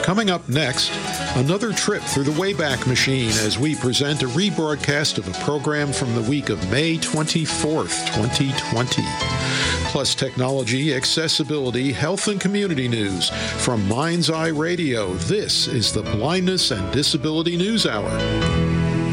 Coming up next, another trip through the Wayback Machine as we present a rebroadcast of a program from the week of May 24th, 2020. Plus technology, accessibility, health, and community news from Mind's Eye Radio. This is the Blindness and Disability News Hour.